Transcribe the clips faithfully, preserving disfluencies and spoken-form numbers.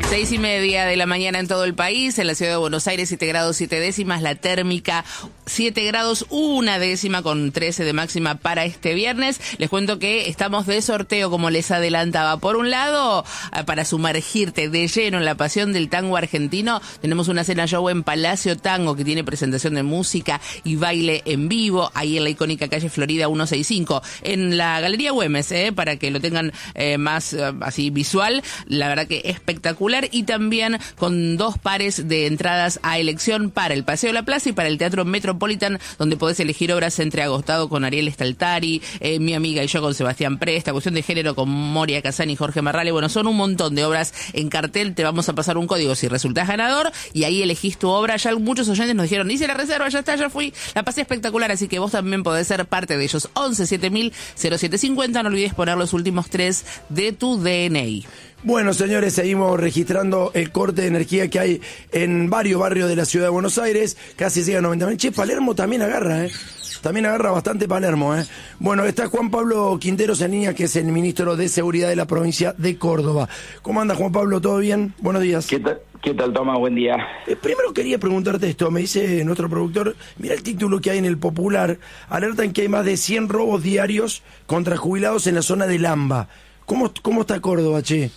Seis y media de la mañana en todo el país, en la ciudad de Buenos Aires, siete grados siete décimas, la térmica siete grados una décima con trece de máxima para este viernes. Les cuento que estamos de sorteo, como les adelantaba. Por un lado, para sumergirte de lleno en la pasión del tango argentino, tenemos una cena show en Palacio Tango que tiene presentación de música y baile en vivo, ahí en la icónica calle Florida ciento sesenta y cinco, en la Galería Güemes, eh, para que lo tengan eh, más eh, así visual. La verdad que espectacular. Y también con dos pares de entradas a elección para el Paseo de la Plaza y para el Teatro Metropolitan, donde podés elegir obras entre Agostado con Ariel Staltari, eh, Mi amiga y yo con Sebastián Presta, Cuestión de género con Moria Casani y Jorge Marrale. Bueno, son un montón de obras en cartel. Te vamos a pasar un código si resultás ganador y ahí elegís tu obra. Ya muchos oyentes nos dijeron, hice la reserva, ya está, ya fui, la pasé espectacular, así que vos también podés ser parte de ellos. once siete mil cero siete cincuenta, no olvides poner los últimos tres de tu D N I. Bueno, señores, seguimos registrando el corte de energía que hay en varios barrios de la ciudad de Buenos Aires. Casi llega a noventa mil. Che, Palermo también agarra, ¿eh? También agarra bastante Palermo, ¿eh? Bueno, está Juan Pablo Quinteros en línea, que es el ministro de Seguridad de la provincia de Córdoba. ¿Cómo anda, Juan Pablo? ¿Todo bien? Buenos días. ¿Qué tal, qué tal Tomás? Buen día. Eh, primero quería preguntarte esto. Me dice nuestro productor, mira el título que hay en el Popular. Alertan que hay más de cien robos diarios contra jubilados en la zona de Lamba. ¿Cómo, cómo está Córdoba, che?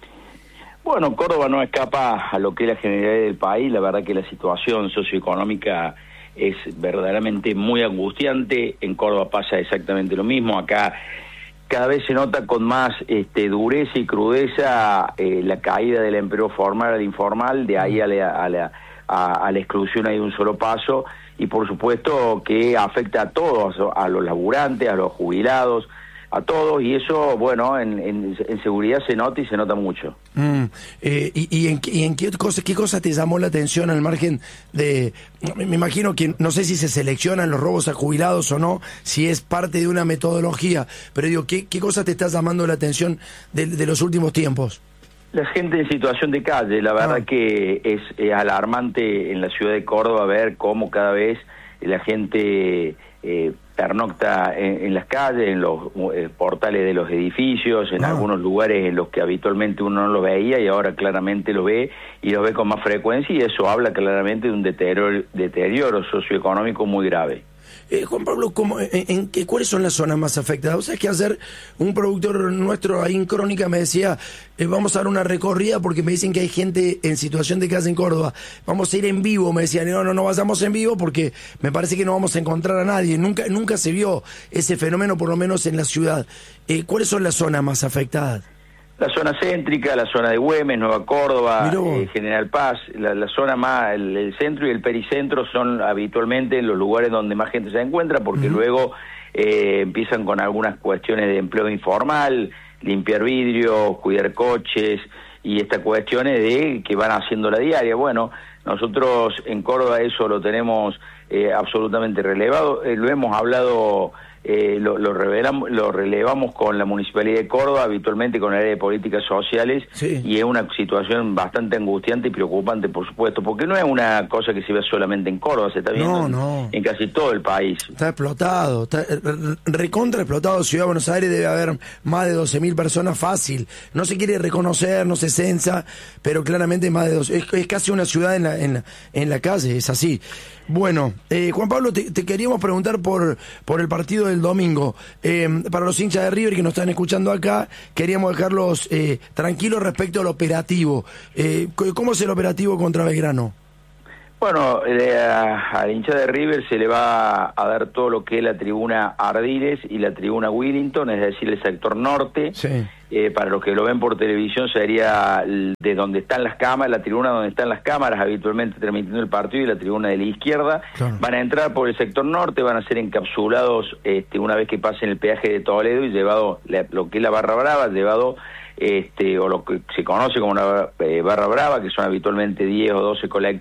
Bueno, Córdoba no escapa a lo que es la generalidad del país. La verdad que la situación socioeconómica es verdaderamente muy angustiante. En Córdoba pasa exactamente lo mismo. Acá cada vez se nota con más este, dureza y crudeza eh, la caída del empleo formal al informal. De ahí a la, a, la, a, a la exclusión hay un solo paso. Y por supuesto que afecta a todos, a los laburantes, a los jubilados, a todos, y eso, bueno, en, en, en seguridad se nota y se nota mucho. Mm, eh, y, y, en, y en qué cosa, qué cosa te llamó la atención al margen de, me imagino que no sé si se seleccionan los robos a jubilados o no, si es parte de una metodología, pero digo, ¿qué, qué cosa te está llamando la atención de, de los últimos tiempos? La gente en situación de calle, la verdad ah. que es, es alarmante en la ciudad de Córdoba ver cómo cada vez la gente eh, pernocta en, en las calles, en los eh, portales de los edificios, en ah. algunos lugares en los que habitualmente uno no lo veía y ahora claramente lo ve y lo ve con más frecuencia, y eso habla claramente de un deterioro, deterioro socioeconómico muy grave. Eh, Juan Pablo, ¿cómo, en, en qué, ¿cuáles son las zonas más afectadas? O sea, que ayer un productor nuestro ahí en Crónica me decía, eh, vamos a dar una recorrida porque me dicen que hay gente en situación de calle en Córdoba. Vamos a ir en vivo, me decían, no, no, no vayamos en vivo porque me parece que no vamos a encontrar a nadie. Nunca, nunca se vio ese fenómeno, por lo menos en la ciudad. Eh, ¿Cuáles son las zonas más afectadas? La zona céntrica, la zona de Güemes, Nueva Córdoba, eh, General Paz, la, la zona más, el, el centro y el pericentro son habitualmente los lugares donde más gente se encuentra, porque uh-huh. luego eh, empiezan con algunas cuestiones de empleo informal, limpiar vidrios, cuidar coches y estas cuestiones de que van haciendo la diaria. Bueno, nosotros en Córdoba eso lo tenemos eh, absolutamente relevado, eh, lo hemos hablado. Eh, lo, lo, revelamos, lo relevamos con la Municipalidad de Córdoba, habitualmente con el área de políticas sociales, sí. y es una situación bastante angustiante y preocupante, por supuesto, porque no es una cosa que se ve solamente en Córdoba, se está viendo no, no. En, en casi todo el país. Está explotado, está recontra explotado. Ciudad de Buenos Aires debe haber más de doce mil personas fácil. No se quiere reconocer, no se censa, pero claramente más de doce. Es, es casi una ciudad en la, en la, en la calle, es así. Bueno, eh, Juan Pablo, te, te queríamos preguntar por, por el partido del domingo. Eh, para los hinchas de River que nos están escuchando acá, queríamos dejarlos eh, tranquilos respecto al operativo. Eh, ¿Cómo es el operativo contra Belgrano? Bueno, eh, al hincha de River se le va a dar todo lo que es la tribuna Ardiles y la tribuna Willington, es decir, el sector norte. Sí. Eh, para los que lo ven por televisión sería de donde están las cámaras, la tribuna donde están las cámaras habitualmente transmitiendo el partido, y la tribuna de la izquierda. Claro. Van a entrar por el sector norte, van a ser encapsulados este, una vez que pasen el peaje de Toledo y llevado la, lo que es la barra brava, llevado este o lo que se conoce como una eh, barra brava, que son habitualmente diez o doce colectivos